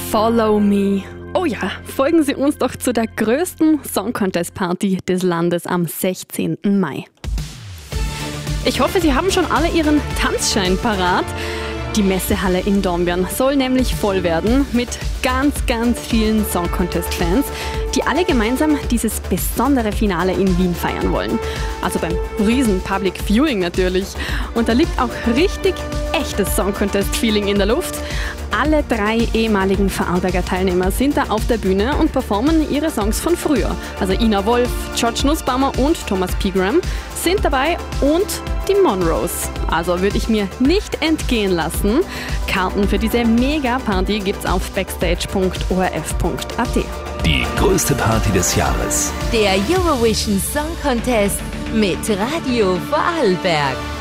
Follow Me. Oh ja, folgen Sie uns doch zu der größten Song Contest Party des Landes am 16. Mai. Ich hoffe, Sie haben schon alle Ihren Tanzschein parat. Die Messehalle in Dornbirn soll nämlich voll werden mit ganz vielen Song Contest Fans, die alle gemeinsam dieses besondere Finale in Wien feiern wollen. Also beim riesen Public Viewing natürlich. Und da liegt auch richtig echtes Song Contest Feeling in der Luft. Alle 3 ehemaligen Vorarlberger Teilnehmer sind da auf der Bühne und performen ihre Songs von früher. Also Ina Wolf, George Nussbaumer und Thomas Pigram sind dabei und die Monroes. Also würde ich mir nicht entgehen lassen. Karten für diese Mega-Party gibt's auf backstage.orf.at. Die größte Party des Jahres. Der Eurovision Song Contest mit Radio Vorarlberg.